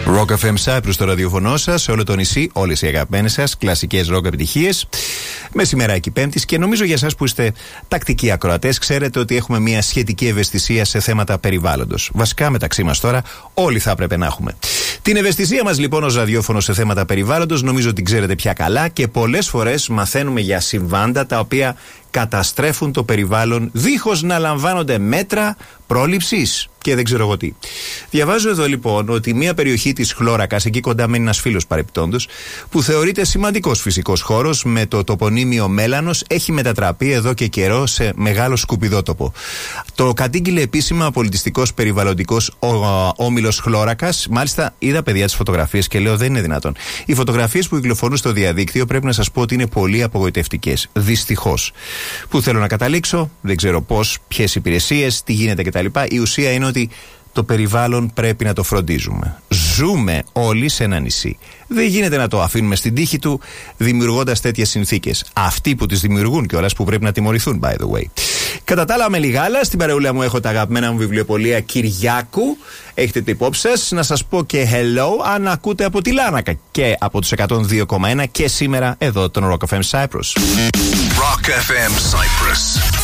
Rock FM Cyprus στο ραδιοφωνό σας, σε όλο το νησί, όλες οι αγαπημένες σας κλασικές rock επιτυχίες. Μεσημεράκι Πέμπτης, και νομίζω για εσάς που είστε τακτικοί ακροατές, ξέρετε ότι έχουμε μια σχετική ευαισθησία σε θέματα περιβάλλοντος. Βασικά μεταξύ μας τώρα, όλοι θα έπρεπε να έχουμε. Την ευαισθησία μας λοιπόν ως ραδιόφωνο σε θέματα περιβάλλοντος νομίζω ότι ξέρετε πια καλά, και πολλές φορές μαθαίνουμε για συμβάντα τα οποία καταστρέφουν το περιβάλλον δίχως να λαμβάνονται μέτρα πρόληψης και δεν ξέρω εγώ τι. Διαβάζω εδώ λοιπόν ότι μια περιοχή της Χλώρακας, εκεί κοντά μένει ένας φίλος παρεπιπτόντος, που θεωρείται σημαντικός φυσικός χώρος με το τοπονύμιο Μέλανος, έχει μετατραπεί εδώ και καιρό σε μεγάλο σκουπιδότοπο. Το κατήγγειλε επίσημα ο πολιτιστικός περιβαλλοντικός όμιλος Χλώρακας. Μάλιστα είδα, παιδιά, τις φωτογραφίες και λέω δεν είναι δυνατόν. Οι φωτογραφίες που κυκλοφορούν στο διαδίκτυο πρέπει να σας πω ότι είναι πολύ απογοητευτικές. Δυστυχώς. Πού θέλω να καταλήξω, δεν ξέρω πώς, ποιες υπηρεσίες, τι γίνεται κτλ. Η ουσία είναι ότι το περιβάλλον πρέπει να το φροντίζουμε. Ζούμε όλοι σε ένα νησί. Δεν γίνεται να το αφήνουμε στην τύχη του δημιουργώντας τέτοιες συνθήκες. Αυτοί που τις δημιουργούν κιόλας που πρέπει να τιμωρηθούν, by the way. Κατά τα άλλα, με λιγάλα, στην παρεούλα μου έχω τα αγαπημένα μου βιβλιοπωλεία Κυριάκου. Έχετε το υπόψη σας. Να σας πω και hello αν ακούτε από τη Λάρνακα και από τους 102,1 και σήμερα εδώ τον Rock FM Cyprus. Rock FM Cyprus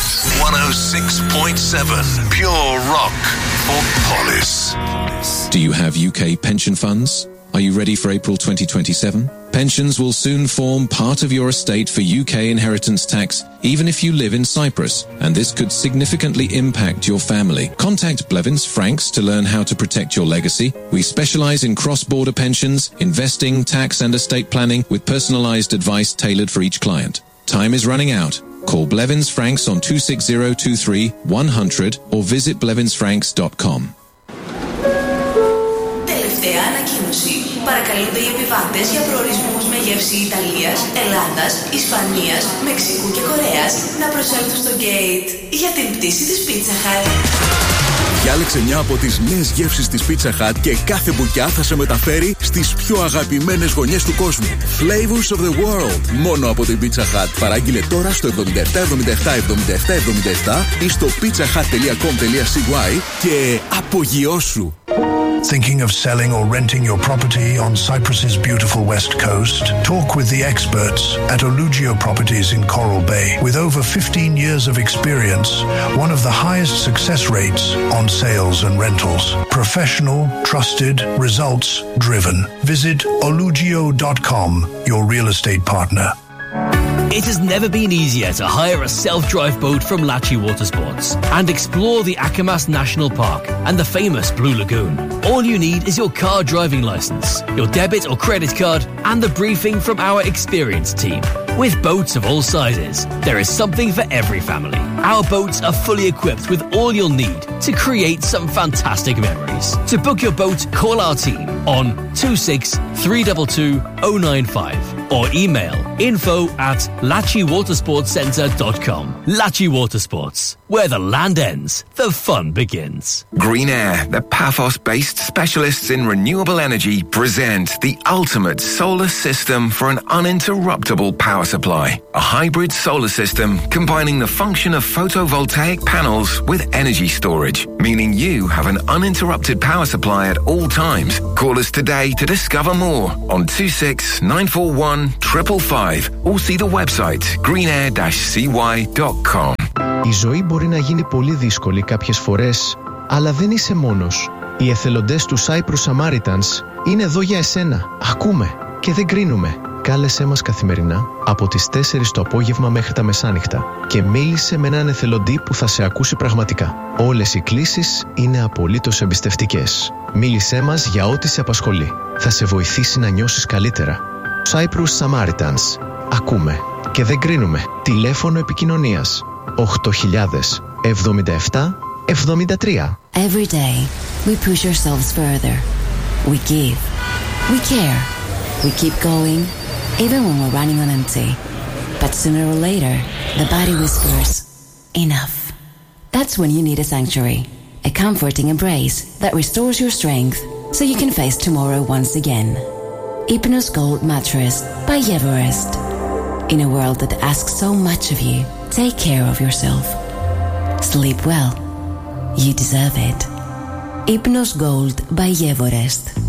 106.7 Pure Rock for Polis. Do you have UK pension funds? Are you ready for April 2027? Pensions will soon form part of your estate for UK inheritance tax, even if you live in Cyprus, and this could significantly impact your family. Contact Blevins Franks to learn how to protect your legacy. We specialize in cross-border pensions, investing, tax and estate planning with personalized advice tailored for each client. Time is running out. Call Blevins Franks on 26023 100 or visit blevinsfranks.com. Τελευταία ανακοίνωση. Παρακαλούνται οι επιβάτες για προορισμούς με γεύση Ιταλίας, Ελλάδας, Ισπανίας, Μεξικού και Κορέας να προσέλθουν στο gate για την πτήση της Pizza Hut. Διάλεξε μια από τις νέες γεύσεις της Pizza Hut και κάθε μπουκιά θα σε μεταφέρει στις πιο αγαπημένες γωνιές του κόσμου. Flavors of the world. Μόνο από την Pizza Hut. Παράγγειλε τώρα στο 77777777 ή στο pizzahut.com.cy και απογειώσου. Thinking of selling or renting your property on Cyprus's beautiful west coast? Talk with the experts at Olugio Properties in Coral Bay. With over 15 years of experience, one of the highest success rates on sales and rentals. Professional, trusted, results driven. Visit olugio.com, your real estate partner. It has never been easier to hire a self-drive boat from Lachi Watersports and explore the Akamas National Park and the famous Blue Lagoon. All you need is your car driving license, your debit or credit card, and the briefing from our experienced team. With boats of all sizes, there is something for every family. Our boats are fully equipped with all you'll need to create some fantastic memories. To book your boat, call our team on 26322 095 or email info@lachiwatersportscentre.com. Lachi Watersports, where the land ends, the fun begins. Green Air, the Paphos-based specialists in renewable energy, present the ultimate solar system for an uninterruptible power supply. A hybrid solar system combining the function of photovoltaic panels with energy storage, meaning you have an uninterrupted power supply at all times. Call us today to discover more on 26941 555 or see the website greenair-cy.com. Η ζωή μπορεί να γίνει πολύ δύσκολη κάποιες φορές, αλλά δεν είσαι μόνος. Οι εθελοντές του Cyprus Samaritans είναι εδώ για εσένα. Ακούμε και δεν κρίνουμε. Κάλεσέ μας καθημερινά από τις 4 το απόγευμα μέχρι τα μεσάνυχτα και μίλησε με έναν εθελοντή που θα σε ακούσει πραγματικά. Όλες οι κλήσεις είναι απολύτως εμπιστευτικές. Μίλησέ μας για ό,τι σε απασχολεί. Θα σε βοηθήσει να νιώσεις καλύτερα. Cyprus Samaritans. Ακούμε και δεν κρίνουμε. Τηλέφωνο επικοινωνίας 8077-73. Every day we push ourselves further. We give. We care. We keep going, even when we're running on empty. But sooner or later, the body whispers, enough. That's when you need a sanctuary. A comforting embrace that restores your strength so you can face tomorrow once again. Hypnos Gold Mattress by Everest. In a world that asks so much of you, take care of yourself. Sleep well. You deserve it. Hypnos Gold by Everest.